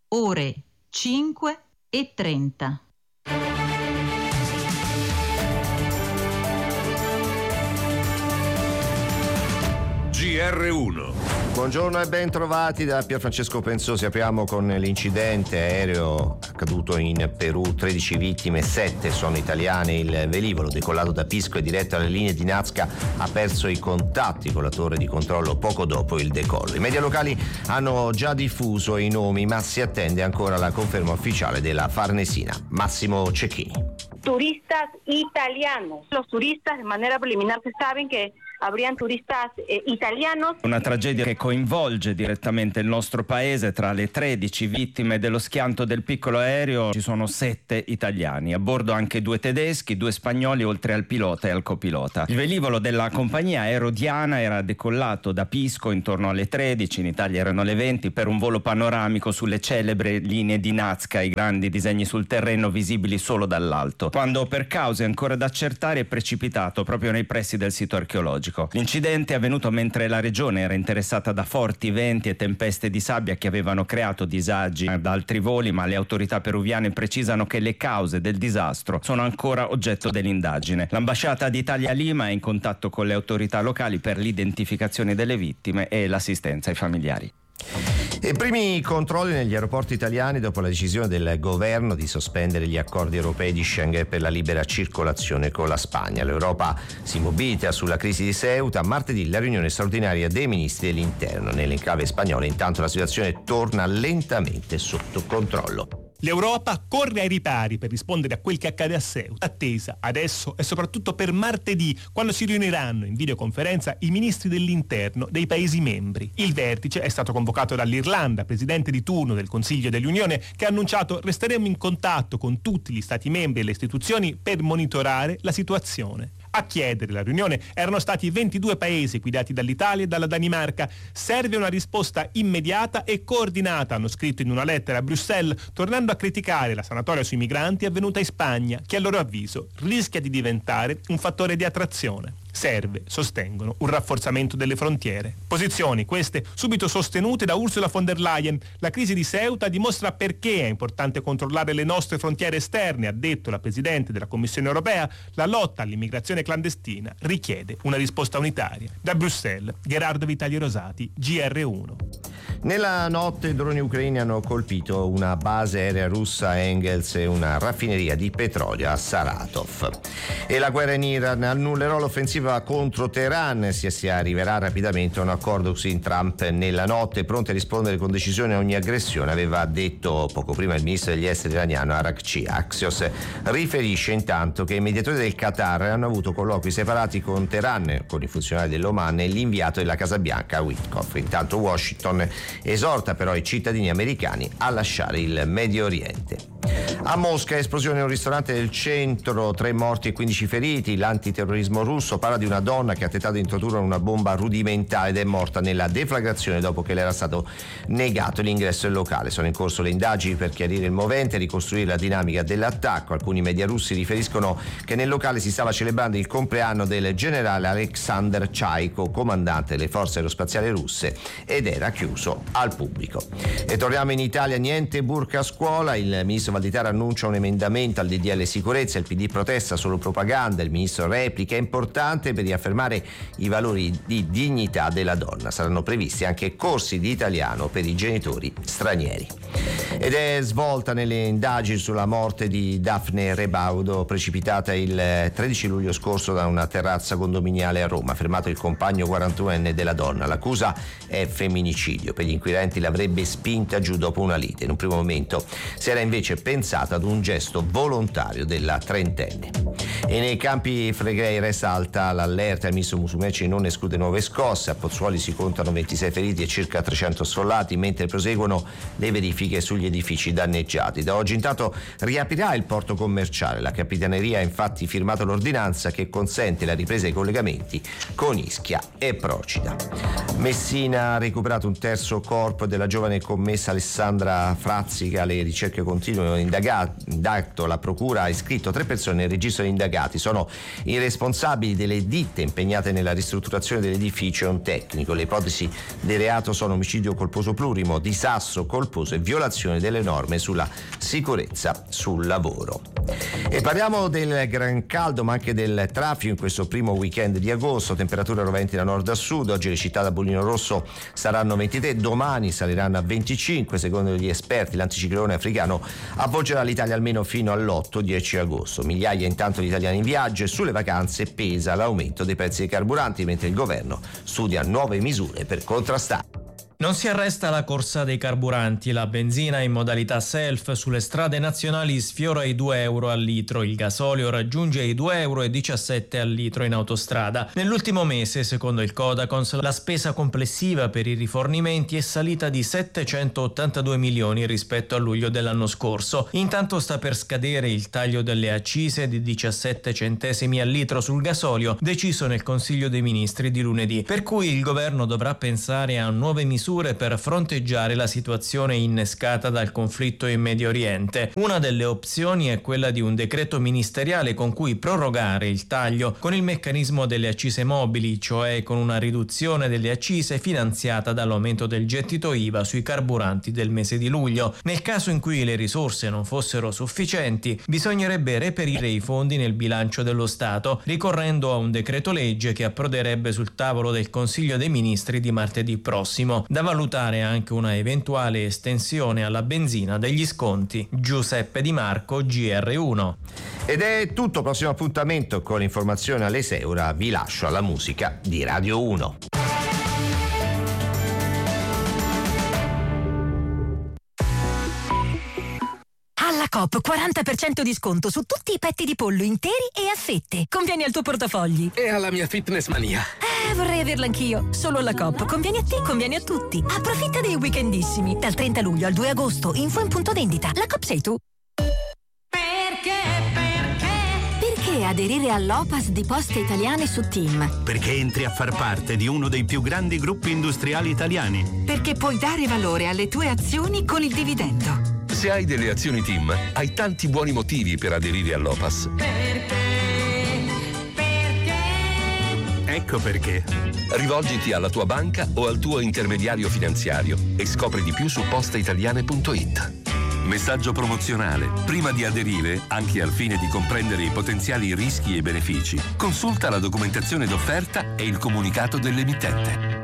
ore 5:30. GR1. Buongiorno e ben trovati da Pier Francesco Pensosi. Apriamo con l'incidente aereo accaduto in Perù, 13 vittime, 7 sono italiane. Il velivolo decollato da Pisco e diretto alle linee di Nazca ha perso i contatti con la torre di controllo poco dopo il decollo. I media locali hanno già diffuso i nomi, ma si attende ancora la conferma ufficiale della Farnesina. Massimo Cecchini. Turistas italianos. Los turistas de manera preliminar se saben que habrían turistas italianos. Una tragedia che coinvolge direttamente il nostro paese. Tra le 13 vittime dello schianto del piccolo aereo ci sono 7 italiani, a bordo anche 2 tedeschi, 2 spagnoli, oltre al pilota e al copilota. Il velivolo della compagnia Aerodiana era decollato da Pisco intorno alle 13, in Italia erano le 20, per un volo panoramico sulle celebre linee di Nazca, i grandi disegni sul terreno visibili solo dall'alto, quando per cause ancora da accertare è precipitato proprio nei pressi del sito archeologico. L'incidente è avvenuto mentre la regione era interessata da forti venti e tempeste di sabbia che avevano creato disagi ad altri voli, ma le autorità peruviane precisano che le cause del disastro sono ancora oggetto dell'indagine. L'ambasciata d'Italia a Lima è in contatto con le autorità locali per l'identificazione delle vittime e l'assistenza ai familiari. I primi controlli negli aeroporti italiani dopo la decisione del governo di sospendere gli accordi europei di Schengen per la libera circolazione con la Spagna. L'Europa si mobilita sulla crisi di Ceuta. Martedì la riunione straordinaria dei ministri dell'interno. Nell'enclave spagnola intanto la situazione torna lentamente sotto controllo. L'Europa corre ai ripari per rispondere a quel che accade a Ceuta, attesa adesso e soprattutto per martedì, quando si riuniranno in videoconferenza i ministri dell'interno dei Paesi membri. Il vertice è stato convocato dall'Irlanda, presidente di turno del Consiglio dell'Unione, che ha annunciato: resteremo in contatto con tutti gli Stati membri e le istituzioni per monitorare la situazione. A chiedere la riunione erano stati 22 paesi guidati dall'Italia e dalla Danimarca. Serve una risposta immediata e coordinata, hanno scritto in una lettera a Bruxelles, tornando a criticare la sanatoria sui migranti avvenuta in Spagna, che a loro avviso rischia di diventare un fattore di attrazione. Serve, sostengono, un rafforzamento delle frontiere. Posizioni queste subito sostenute da Ursula von der Leyen. La crisi di Ceuta dimostra perché è importante controllare le nostre frontiere esterne, ha detto la Presidente della Commissione europea. La lotta all'immigrazione clandestina richiede una risposta unitaria. Da Bruxelles, Gerardo Vitali Rosati, GR1. Nella notte droni ucraini hanno colpito una base aerea russa a Engels e una raffineria di petrolio a Saratov. E la guerra in Iran: annullerò l'offensiva contro Teheran, si arriverà rapidamente a un accordo così Trump nella notte, pronti a rispondere con decisione a ogni aggressione, aveva detto poco prima il ministro degli esteri iraniano Arakci. Axios riferisce intanto che i mediatori del Qatar hanno avuto colloqui separati con Teheran, con i funzionari dell'Oman e l'inviato della Casa Bianca Witkoff. Intanto Washington esorta però i cittadini americani a lasciare il Medio Oriente. A Mosca, esplosione in un ristorante del centro, 3 morti e 15 feriti. L'antiterrorismo russo parla di una donna che ha tentato di introdurre una bomba rudimentale ed è morta nella deflagrazione dopo che le era stato negato l'ingresso del locale. Sono in corso le indagini per chiarire il movente e ricostruire la dinamica dell'attacco. Alcuni media russi riferiscono che nel locale si stava celebrando il compleanno del generale Alexander Chaiko, comandante delle forze aerospaziali russe, ed era chiuso al pubblico. E torniamo in Italia: niente burka a scuola. Il ministro Valditara annuncia un emendamento al DDL sicurezza, il PD protesta solo propaganda, il ministro replica: è importante per riaffermare i valori di dignità della donna. Saranno previsti anche corsi di italiano per i genitori stranieri. Ed è svolta nelle indagini sulla morte di Daphne Rebaudo, precipitata il 13 luglio scorso da una terrazza condominiale a Roma. Fermato il compagno 41enne della donna. L'accusa è femminicidio. Per gli inquirenti l'avrebbe spinta giù dopo una lite. In un primo momento si era invece pensato ad un gesto volontario della trentenne. E nei Campi Flegrei resta alta l'allerta. Il ministro Musumeci non esclude nuove scosse. A Pozzuoli si contano 26 feriti e circa 300 sfollati, mentre proseguono le verifiche sugli edifici danneggiati. Da oggi intanto riaprirà il porto commerciale. La Capitaneria ha infatti firmato l'ordinanza che consente la ripresa dei collegamenti con Ischia e Procida. Messina ha recuperato un terzo corpo della giovane commessa Alessandra Frazzi, che alle ricerche continuano. Indagato, la procura ha iscritto 3 persone nel registro di indagati indagati sono i responsabili delle ditte impegnate nella ristrutturazione dell'edificio e un tecnico. Le ipotesi del reato sono omicidio colposo plurimo, disastro colposo e violazione delle norme sulla sicurezza sul lavoro. E parliamo del gran caldo ma anche del traffico in questo primo weekend di agosto. Temperature roventi da nord a sud. Oggi le città da Bullino Rosso saranno 23, domani saliranno a 25. Secondo gli esperti l'anticiclone africano avvolgerà l'Italia almeno fino all'8-10 agosto. Migliaia intanto di italiani in viaggio e sulle vacanze pesa l'aumento dei prezzi dei carburanti, mentre il governo studia nuove misure per contrastare. Non si arresta la corsa dei carburanti. La benzina in modalità self sulle strade nazionali sfiora i 2 euro al litro. Il gasolio raggiunge i 2,17 euro al litro in autostrada. Nell'ultimo mese, secondo il Codacons, la spesa complessiva per i rifornimenti è salita di 782 milioni rispetto a luglio dell'anno scorso. Intanto sta per scadere il taglio delle accise di 17 centesimi al litro sul gasolio, deciso nel Consiglio dei Ministri di lunedì, per cui il governo dovrà pensare a nuove misure per fronteggiare la situazione innescata dal conflitto in Medio Oriente. Una delle opzioni è quella di un decreto ministeriale con cui prorogare il taglio con il meccanismo delle accise mobili, cioè con una riduzione delle accise finanziata dall'aumento del gettito IVA sui carburanti del mese di luglio. Nel caso in cui le risorse non fossero sufficienti, bisognerebbe reperire i fondi nel bilancio dello Stato, ricorrendo a un decreto legge che approderebbe sul tavolo del Consiglio dei Ministri di martedì prossimo. Da valutare anche una eventuale estensione alla benzina degli sconti. Giuseppe Di Marco, GR1. Ed è tutto, prossimo appuntamento con informazione alle 6. Ora vi lascio alla musica di Radio 1. Alla Coop 40% di sconto su tutti i petti di pollo interi e a fette. Conviene al tuo portafogli. E alla mia fitness mania. Vorrei averla anch'io. Solo alla Coop. Conviene a te, conviene a tutti. Approfitta dei weekendissimi. Dal 30 luglio al 2 agosto. Info in punto vendita. La Coop sei tu. Perché aderire all'Opas di Poste Italiane su TIM? Perché entri a far parte di uno dei più grandi gruppi industriali italiani. Perché puoi dare valore alle tue azioni con il dividendo. Se hai delle azioni TIM, hai tanti buoni motivi per aderire all'Opas. Ecco perché. Rivolgiti alla tua banca o al tuo intermediario finanziario e scopri di più su posteitaliane.it. Messaggio promozionale. Prima di aderire, anche al fine di comprendere i potenziali rischi e benefici, consulta la documentazione d'offerta e il comunicato dell'emittente.